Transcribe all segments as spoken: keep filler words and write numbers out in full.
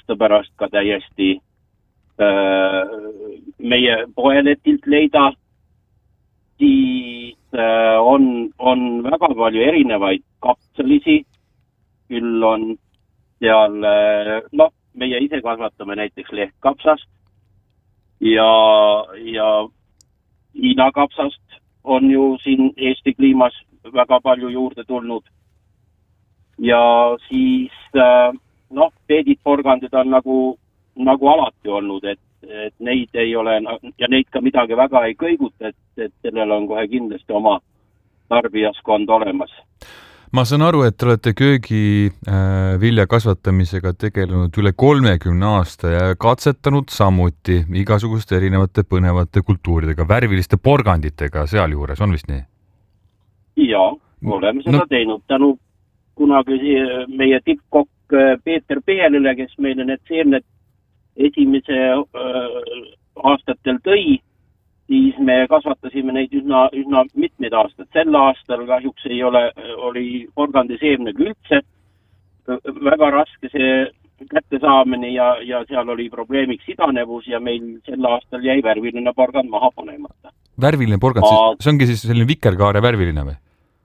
aasta pärast ka täiesti äh, meie poeletilt leida, siis äh, on, on väga palju erinevaid kapsalisi, küll on seal, äh, noh, meie ise kasvatame näiteks lehtkapsast ja, ja Hiina kapsast on ju siin Eesti kliimas väga palju juurde tulnud. Ja siis, noh, peedid porgandid on nagu, nagu alati olnud, et, et neid ei ole, ja neid ka midagi väga ei kõiguta, et, et sellel on kohe kindlasti oma tarbijaskond olemas. Ma saan aru, et te olete köögi äh, vilja kasvatamisega tegelenud üle kolmekümne aasta ja katsetanud samuti igasuguste erinevate põnevate kultuuridega, värviliste porganditega seal juures, on vist nii? Jaa, oleme seda no. teinud tänu kunagi meie tippkokk Peeter Peelile, kes meile need seemned esimese äh, aastatel tõi, siis me kasvatasime neid üsna, üsna mitmeid aastad. Sel aastal kahjuks ei ole, oli porgandi seemnega üldse väga raske see kätte saamine ja, ja seal oli probleemiks idanevus ja meil sel aastal jäi värviline porgand maha panemata. Värviline porgand, A... see ongi siis selline vikerkaare värviline või?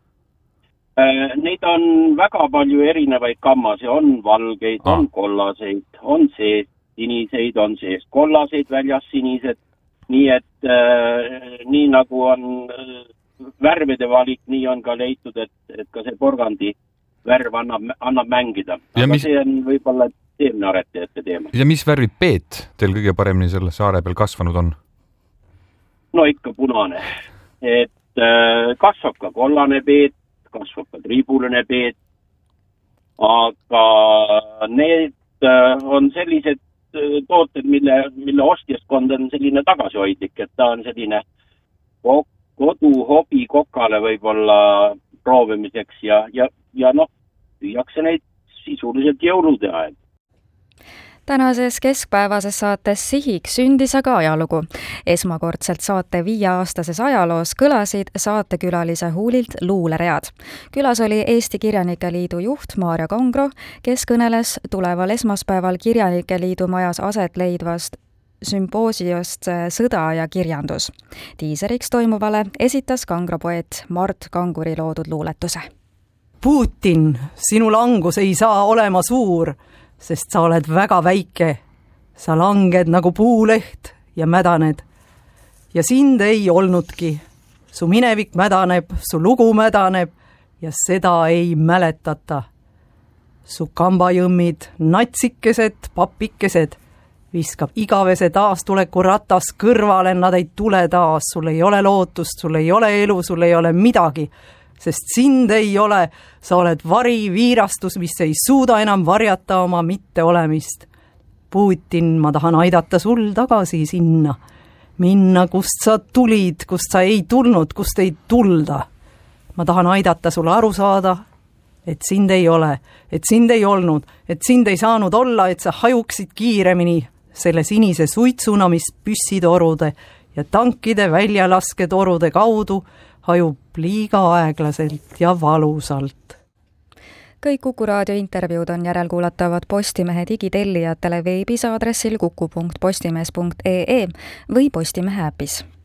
Neid on väga palju erinevaid kammasi, on valgeid, ah. on kollaseid, on sees siniseid, on sees kollaseid, väljas sinised, nii et äh, nii nagu on värvide valik, nii on ka leitud, et, et ka see porgandi värv annab, annab mängida. Aga mis... see on võib-olla seemnearetajate teema. Ja mis värvid peet teil kõige paremini selle saare peal kasvanud on? No ikka punane, et äh, kasvab ka kollane peet, kasvab ka triibuline peet, aga need on sellised tooted, mille, mille ostjaskond on selline tagasihoidlik, et ta on selline kodu hobi kokale võib-olla proovimiseks ja, ja, ja noh, püüakse neid sisuliselt jõulude ajal. Tänases keskpäevases saates Sihiks sündis aga ajalugu. Esmakordselt saate viieaastases ajaloos kõlasid saatekülalise huulilt luuleread. Külas oli Eesti Kirjanike Liidu juht Maarja Kangro, kes kõneles tuleval esmaspäeval Kirjanike Liidu majas aset leidvast sümpoosiust Sõda ja kirjandus. Tiiseriks toimuvale esitas Kangro poeet Mart Kanguri loodud luuletuse. Putin, sinu langus ei saa olema suur, sest sa oled väga väike. Sa langed nagu puuleht ja mädaned. Ja sind ei olnudki. Su minevik mädaneb, su lugu mädaneb ja seda ei mäletata. Su kambajõmmid, natsikesed, papikesed viskab igavese taastuleku ratas kõrvale, nad ei tule taas. Sul ei ole lootust, sul ei ole elu, sul ei ole midagi. Sest sind ei ole, sa oled vari, viirastus, mis ei suuda enam varjata oma mitteolemist. Putin, ma tahan aidata sul tagasi sinna. Minna, kust sa tulid, kust sa ei tulnud, kust ei tulda. Ma tahan aidata sul aru saada, et sind ei ole, et sind ei olnud, et sind ei saanud olla, et sa hajuksid kiiremini selle sinise suitsuna, mis püssitorude ja tankide väljalaskedorude kaudu hajub liiga aeglaselt ja valusalt. Kõik Kuku raadio intervjuud on järelkuulatavad Postimehe digitellijatele veebis aadressil kuku punkt postimees punkt ee või Postimehe äpis.